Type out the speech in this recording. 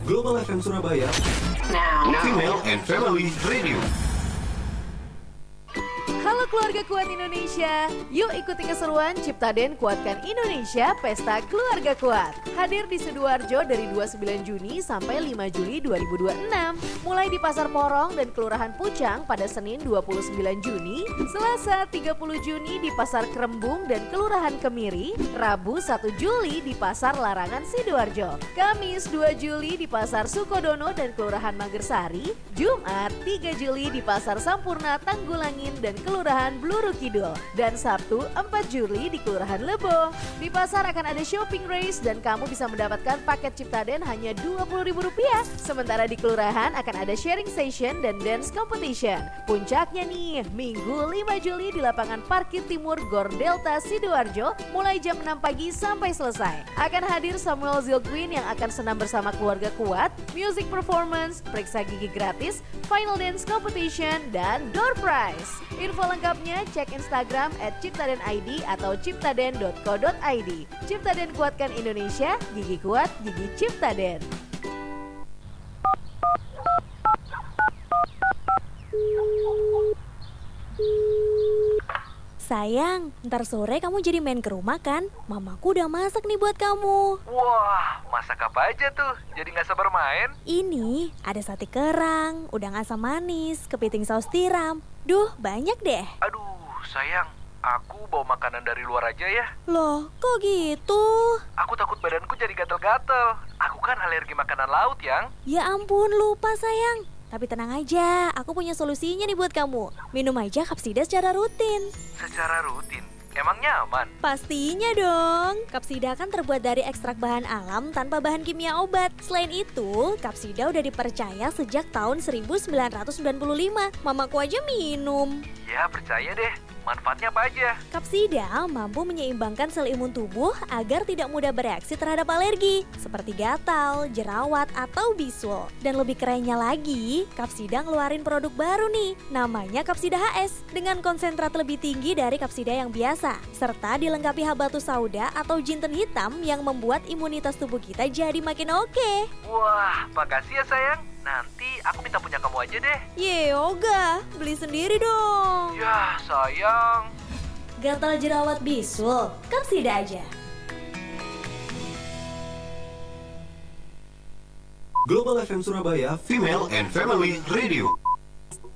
Global FM Surabaya, Female and Family Radio. Halo keluarga kuat Indonesia, yuk ikuti keseruan Ciptaden Kuatkan Indonesia Pesta Keluarga Kuat. Hadir di Sidoarjo dari 29 Juni sampai 5 Juli 2026. Mulai di Pasar Porong dan Kelurahan Pucang pada Senin 29 Juni, Selasa 30 Juni di Pasar Krembung dan Kelurahan Kemiri, Rabu 1 Juli di Pasar Larangan Sidoarjo, Kamis 2 Juli di Pasar Sukodono dan Kelurahan Magersari, Jumat 3 Juli di Pasar Sampurna Tanggulangin dan Kelurahan Bluru Kidul, dan Sabtu 4 Juli di Kelurahan Lebo. Di pasar akan ada shopping race dan kamu bisa mendapatkan paket Ciptaden hanya Rp20.000. Sementara di kelurahan akan ada sharing session dan dance competition. Puncaknya nih, Minggu 5 Juli di lapangan parkir timur Gor Delta Sidoarjo mulai jam 6 pagi sampai selesai. Akan hadir Samuel Zilquin yang akan senam bersama keluarga kuat, music performance, periksa gigi gratis, final dance competition, dan door prize. Info lengkapnya cek Instagram @ciptadenid atau ciptaden.co.id. Ciptaden Kuatkan Indonesia, gigi kuat, gigi Ciptaden. Sayang, ntar sore kamu jadi main ke rumah kan? Mamaku udah masak nih buat kamu. Wah, masak apa aja tuh? Jadi gak sabar main? Ini ada sate kerang, udang asam manis, kepiting saus tiram. Duh, banyak deh. Aduh, sayang, aku bawa makanan dari luar aja ya. Loh, kok gitu? Aku takut badanku jadi gatel-gatel. Aku kan alergi makanan laut, Yang. Ya ampun, lupa sayang. Tapi tenang aja, aku punya solusinya nih buat kamu. Minum aja Kapsida secara rutin. Secara rutin? Emangnya aman? Pastinya dong. Kapsida kan terbuat dari ekstrak bahan alam tanpa bahan kimia obat. Selain itu, Kapsida udah dipercaya sejak tahun 1995. Mamaku aja minum. Ya, percaya deh. Manfaatnya apa aja? Kapsida mampu menyeimbangkan sel imun tubuh agar tidak mudah bereaksi terhadap alergi, seperti gatal, jerawat, atau bisul. Dan lebih kerennya lagi, Kapsida ngeluarin produk baru nih, namanya Kapsida HS, dengan konsentrat lebih tinggi dari Kapsida yang biasa, serta dilengkapi habatus sauda atau jinten hitam yang membuat imunitas tubuh kita jadi makin oke. Wah, makasih ya sayang. Nanti aku minta punya kamu aja deh. Ye, Oga, beli sendiri dong. Ya, sayang. Gatal jerawat bisul, Kapsida aja. Global FM Surabaya, Female and Family Radio.